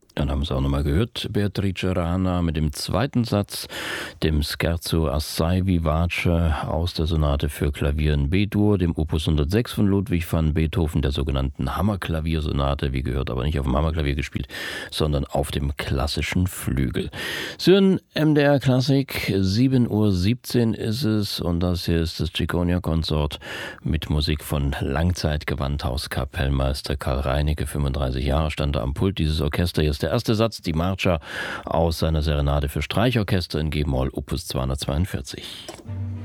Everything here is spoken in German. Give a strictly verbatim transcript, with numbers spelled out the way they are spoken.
Dann haben Sie auch nochmal gehört, Beatrice Rana mit dem zweiten Satz, dem Scherzo assai vivace aus der Sonate für Klavier in B-Dur, dem Opus hundertsechs von Ludwig van Beethoven, der sogenannten Hammerklaviersonate, wie gehört, aber nicht auf dem Hammerklavier gespielt, sondern auf dem klassischen Flügel. Sie hören M D R Klassik, sieben Uhr siebzehn ist es und das hier ist das Ciconia-Konsort mit Musik von Langzeitgewandhauskapellmeister Karl Reinicke, fünfunddreißig Jahre stand er am Pult dieses Orchester. Hier ist der erste Satz, die Marcia aus seiner Serenade für Streichorchester in G-Moll, Opus zweihundertzweiundvierzig.